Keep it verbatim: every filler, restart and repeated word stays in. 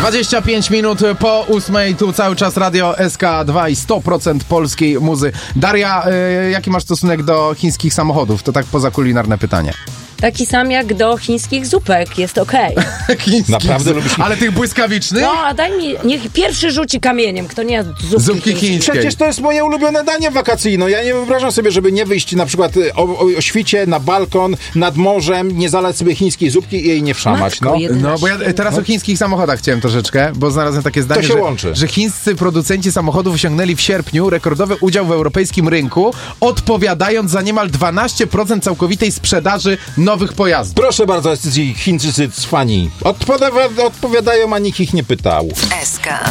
dwadzieścia pięć minut po ósmej, tu cały czas Radio S K dwa i sto procent polskiej muzy. Daria, y, jaki masz stosunek do chińskich samochodów? To tak poza kulinarne pytanie. Taki sam jak do chińskich zupek, jest okej. Okay. Naprawdę lubisz... Ale tych błyskawicznych? No, a daj mi, niech pierwszy rzuci kamieniem, kto nie jadł zupki, Zupki chińskie. Przecież to jest moje ulubione danie wakacyjne. Ja nie wyobrażam sobie, żeby nie wyjść na przykład o, o, o świcie, na balkon, nad morzem, nie zalać sobie chińskiej zupki i jej nie wszamać. Matko, No. jedyna No, bo ja teraz No. o chińskich samochodach chciałem troszeczkę, bo znalazłem takie zdanie, się że, łączy. że chińscy producenci samochodów osiągnęli w sierpniu rekordowy udział w europejskim rynku, odpowiadając za niemal dwanaście procent całkowitej sprzedaży nowych pojazdów. Proszę bardzo, ci Chińczycy cwani. Odpowiada- odpowiadają, a nikt ich nie pytał. S K.